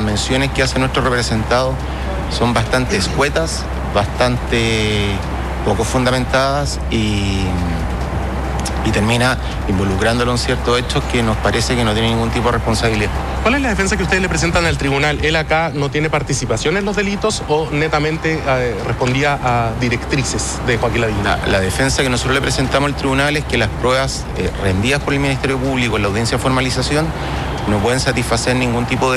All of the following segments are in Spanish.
menciones que hace nuestro representado son bastante escuetas, bastante poco fundamentadas y termina involucrándolo en ciertos hechos que nos parece que no tiene ningún tipo de responsabilidad. ¿Cuál es la defensa que ustedes le presentan al tribunal? ¿Él acá no tiene participación en los delitos o netamente respondía a directrices de Joaquín Lavín? La defensa que nosotros le presentamos al tribunal es que las pruebas rendidas por el Ministerio Público en la audiencia de formalización no pueden satisfacer ningún tipo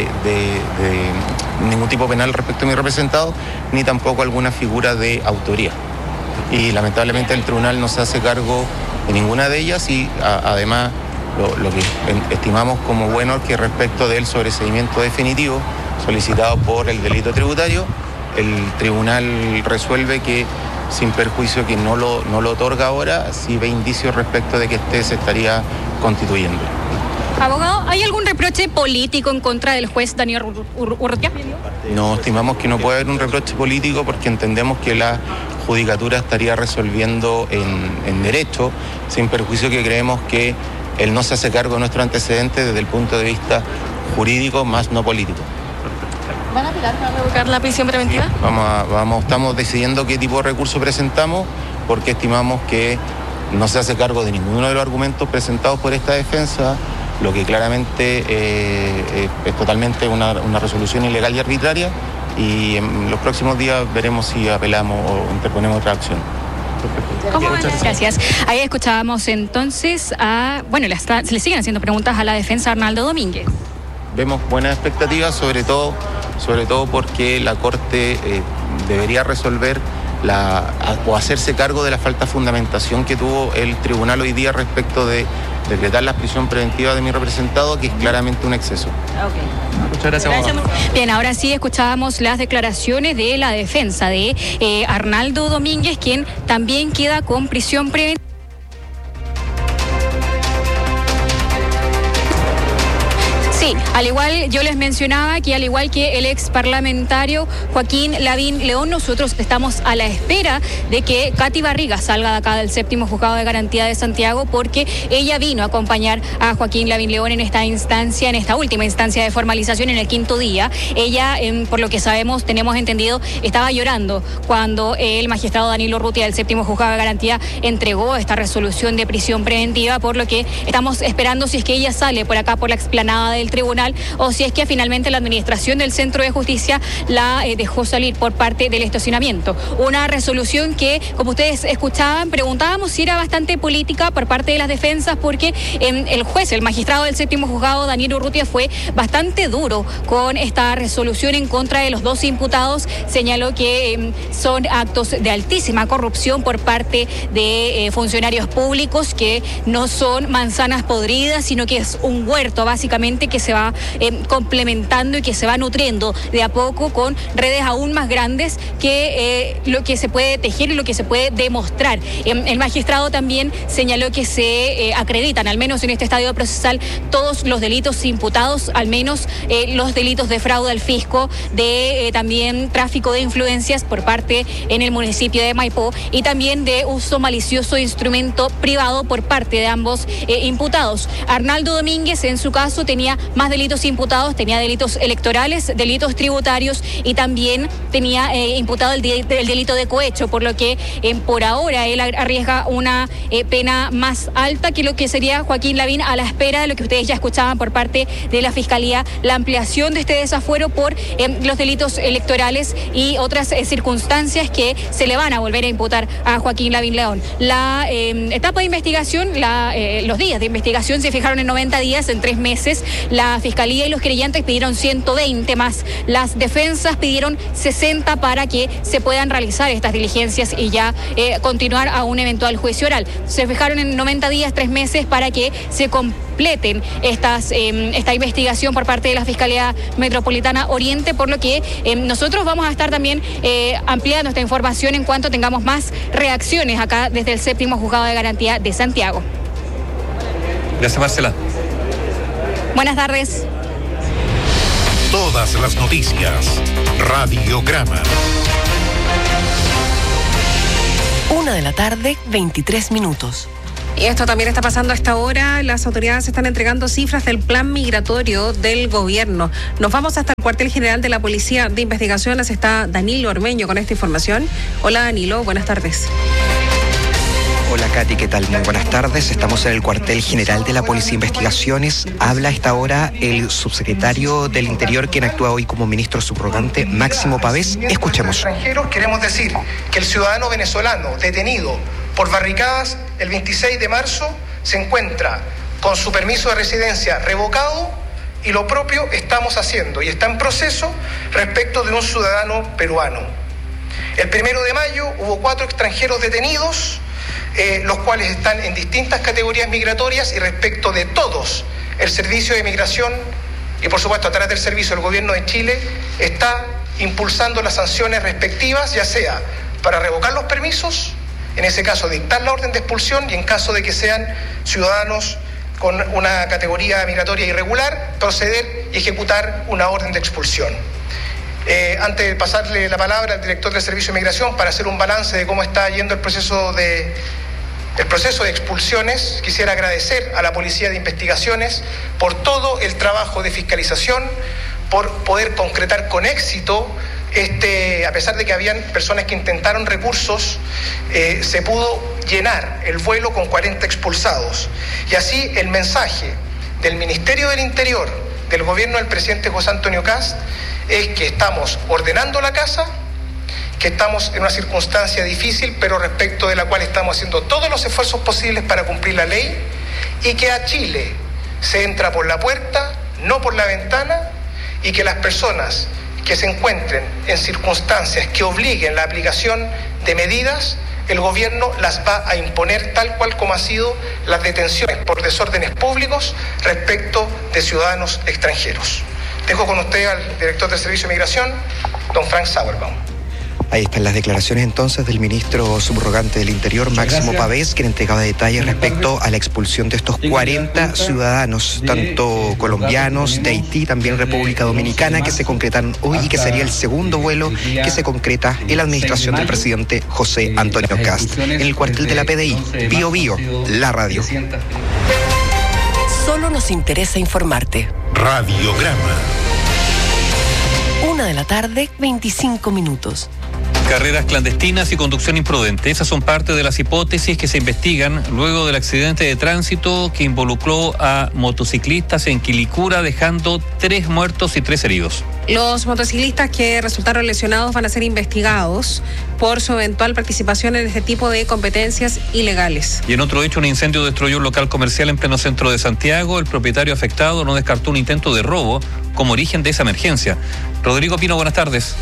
ningún tipo penal respecto a mi representado, ni tampoco alguna figura de autoría. Y lamentablemente el tribunal no se hace cargo de ninguna de ellas y además lo que estimamos como bueno es que respecto del sobreseimiento definitivo solicitado por el delito tributario, el tribunal resuelve que sin perjuicio que no lo otorga ahora, sí ve indicios respecto de que se estaría constituyendo. Abogado, ¿hay algún reproche político en contra del juez Daniel Urrutia? No, estimamos que no puede haber un reproche político porque entendemos que la judicatura estaría resolviendo en derecho, sin perjuicio que creemos que él no se hace cargo de nuestro antecedente desde el punto de vista jurídico, más no político. ¿Van a apelar para revocar la prisión preventiva? Estamos decidiendo qué tipo de recurso presentamos porque estimamos que no se hace cargo de ninguno de los argumentos presentados por esta defensa, lo que claramente es totalmente una resolución ilegal y arbitraria, y en los próximos días veremos si apelamos o interponemos otra acción. Gracias. Ahí escuchábamos entonces se le siguen haciendo preguntas a la defensa Arnaldo Domínguez. Vemos buenas expectativas, sobre todo porque la Corte debería resolver o hacerse cargo de la falta de fundamentación que tuvo el tribunal hoy día respecto de decretar la prisión preventiva de mi representado, que es claramente un exceso. Okay. Muchas gracias. Bien, ahora sí escuchábamos las declaraciones de la defensa de Arnaldo Domínguez, quien también queda con prisión preventiva. Sí, al igual yo les mencionaba que al igual que el ex parlamentario Joaquín Lavín León, nosotros estamos a la espera de que Katy Barriga salga de acá del 7º Juzgado de Garantía de Santiago, porque ella vino a acompañar a Joaquín Lavín León en esta última instancia de formalización en el 5º día. Ella, por lo que sabemos, tenemos entendido, estaba llorando cuando el magistrado Danilo Urrutia del 7º Juzgado de Garantía entregó esta resolución de prisión preventiva, por lo que estamos esperando si es que ella sale por acá por la explanada del tribunal o si es que finalmente la administración del Centro de Justicia la dejó salir por parte del estacionamiento. Una resolución que, como ustedes escuchaban, preguntábamos si era bastante política por parte de las defensas, porque el magistrado del 7º Juzgado, Daniel Urrutia, fue bastante duro con esta resolución en contra de los dos imputados. Señaló que son actos de altísima corrupción por parte de funcionarios públicos, que no son manzanas podridas, sino que es un huerto básicamente que se va complementando y que se va nutriendo de a poco con redes aún más grandes que lo que se puede tejer y lo que se puede demostrar. El magistrado también señaló que se acreditan, al menos en este estadio procesal, todos los delitos imputados, al menos los delitos de fraude al fisco, de también tráfico de influencias por parte en el municipio de Maipó, y también de uso malicioso de instrumento privado por parte de ambos imputados. Arnaldo Domínguez, en su caso, tenía más delitos imputados, tenía delitos electorales, delitos tributarios, y también tenía imputado el delito de cohecho, por lo que por ahora él arriesga una pena más alta que lo que sería Joaquín Lavín, a la espera de lo que ustedes ya escuchaban por parte de la Fiscalía, la ampliación de este desafuero por los delitos electorales y otras circunstancias que se le van a volver a imputar a Joaquín Lavín León. La etapa de investigación, los días de investigación se fijaron en 90 días, en 3 meses. La Fiscalía y los creyentes pidieron 120 más. Las defensas pidieron 60 para que se puedan realizar estas diligencias y ya continuar a un eventual juicio oral. Se fijaron en 90 días, 3 meses para que se completen esta investigación por parte de la Fiscalía Metropolitana Oriente, por lo que nosotros vamos a estar también ampliando esta información en cuanto tengamos más reacciones acá desde el 7º Juzgado de Garantía de Santiago. Gracias, Marcela. Buenas tardes. Todas las noticias. Radiograma. 1 de la tarde, 23 minutos. Y esto también está pasando a esta hora. Las autoridades están entregando cifras del plan migratorio del gobierno. Nos vamos hasta el cuartel general de la Policía de Investigaciones. Está Danilo Ormeño con esta información. Hola Danilo, buenas tardes. Hola Katy, ¿qué tal? Muy buenas tardes. Estamos en el cuartel general de la Policía de Investigaciones. Habla a esta hora el subsecretario del Interior, quien actúa hoy como ministro subrogante, Máximo Pavés. Escuchemos. Extranjeros, queremos decir que el ciudadano venezolano detenido por barricadas el 26 de marzo se encuentra con su permiso de residencia revocado, y lo propio estamos haciendo y está en proceso respecto de un ciudadano peruano. El 1 de mayo hubo 4 extranjeros detenidos, los cuales están en distintas categorías migratorias, y respecto de todos, el Servicio de Migración y por supuesto a través del servicio del Gobierno de Chile está impulsando las sanciones respectivas, ya sea para revocar los permisos, en ese caso dictar la orden de expulsión, y en caso de que sean ciudadanos con una categoría migratoria irregular, proceder y ejecutar una orden de expulsión. Antes de pasarle la palabra al director del Servicio de Migración para hacer un balance de cómo está yendo el proceso de expulsiones, quisiera agradecer a la Policía de Investigaciones por todo el trabajo de fiscalización, por poder concretar con éxito a pesar de que habían personas que intentaron recursos, se pudo llenar el vuelo con 40 expulsados. Y así el mensaje del Ministerio del Interior, del gobierno del presidente José Antonio Kast, es que estamos ordenando la casa, que estamos en una circunstancia difícil, pero respecto de la cual estamos haciendo todos los esfuerzos posibles para cumplir la ley, y que a Chile se entra por la puerta, no por la ventana, y que las personas que se encuentren en circunstancias que obliguen la aplicación de medidas, el gobierno las va a imponer tal cual como ha sido las detenciones por desórdenes públicos respecto de ciudadanos extranjeros. Dejo con usted al director del Servicio de Migración, don Frank Sauerbaum. Ahí están las declaraciones entonces del ministro subrogante del Interior, Máximo Pavés, quien entregaba detalles respecto a la expulsión de estos 40 ciudadanos, tanto colombianos, de Haití, también República Dominicana, que se concretaron hoy y que sería el segundo vuelo que se concreta en la administración del presidente José Antonio Kast. En el cuartel de la PDI, Bio Bio, la radio. Solo nos interesa informarte. Radiograma. 1:25 p.m. Carreras clandestinas y conducción imprudente. Esas son parte de las hipótesis que se investigan luego del accidente de tránsito que involucró a motociclistas en Quilicura, dejando 3 muertos y 3 heridos. Los motociclistas que resultaron lesionados van a ser investigados por su eventual participación en este tipo de competencias ilegales. Y en otro hecho, un incendio destruyó un local comercial en pleno centro de Santiago. El propietario afectado no descartó un intento de robo como origen de esa emergencia. Rodrigo Pino, buenas tardes.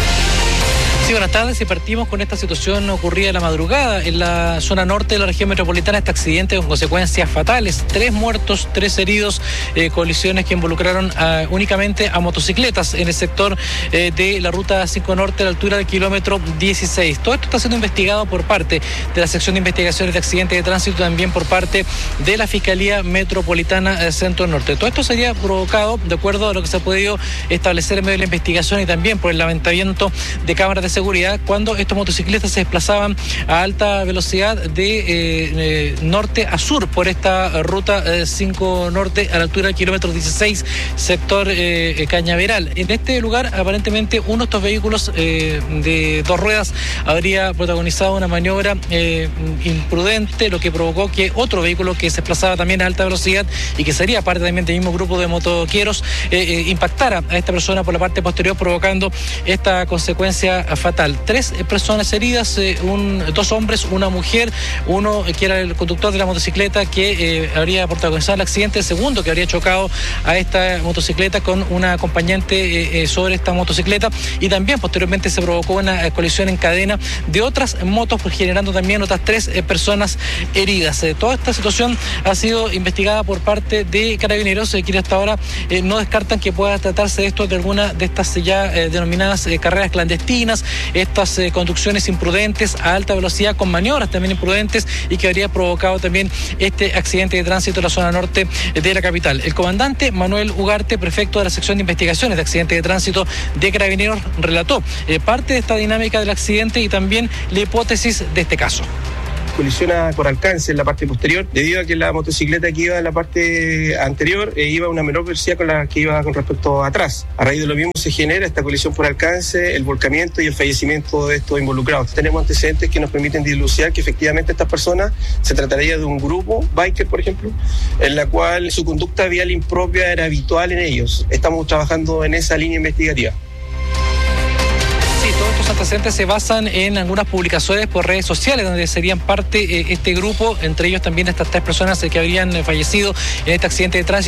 Sí, buenas tardes, y partimos con esta situación ocurrida la madrugada en la zona norte de la región metropolitana. Este accidente con consecuencias fatales, 3 muertos, 3 heridos, colisiones que involucraron únicamente a motocicletas en el sector de la ruta 5 norte a la altura del kilómetro 16. Todo esto está siendo investigado por parte de la sección de investigaciones de accidentes de tránsito, también por parte de la Fiscalía Metropolitana Centro Norte. Todo esto sería provocado, de acuerdo a lo que se ha podido establecer en medio de la investigación, y también por el levantamiento de cámaras de seguridad cuando estos motociclistas se desplazaban a alta velocidad de norte a sur por esta ruta 5 norte a la altura del kilómetro 16, sector Cañaveral. En este lugar, aparentemente, uno de estos vehículos de 2 ruedas habría protagonizado una maniobra imprudente, lo que provocó que otro vehículo que se desplazaba también a alta velocidad y que sería parte también del mismo grupo de motoqueros impactara a esta persona por la parte posterior, provocando esta consecuencia fatal. 3 personas heridas, 2 hombres, una mujer, uno que era el conductor de la motocicleta que habría protagonizado el accidente, el segundo que habría chocado a esta motocicleta con una acompañante sobre esta motocicleta, y también posteriormente se provocó una colisión en cadena de otras motos, generando también otras 3 personas heridas. Toda esta situación ha sido investigada por parte de Carabineros, quienes hasta ahora no descartan que pueda tratarse de esto de alguna de estas ya denominadas carreras clandestinas, estas conducciones imprudentes a alta velocidad con maniobras también imprudentes, y que habría provocado también este accidente de tránsito en la zona norte de la capital. El comandante Manuel Ugarte, prefecto de la sección de investigaciones de accidentes de tránsito de Carabineros, relató parte de esta dinámica del accidente y también la hipótesis de este caso. colisiona por alcance en la parte posterior, debido a que la motocicleta que iba en la parte anterior iba a una menor velocidad con la que iba con respecto a atrás. A raíz de lo mismo se genera esta colisión por alcance, el volcamiento y el fallecimiento de estos involucrados. Tenemos antecedentes que nos permiten dilucidar que efectivamente estas personas se trataría de un grupo biker, por ejemplo, en la cual su conducta vial impropia era habitual en ellos. Estamos trabajando en esa línea investigativa. Sí, todos estos antecedentes se basan en algunas publicaciones por redes sociales donde serían parte este grupo, entre ellos también estas 3 personas que habrían fallecido en este accidente de tránsito.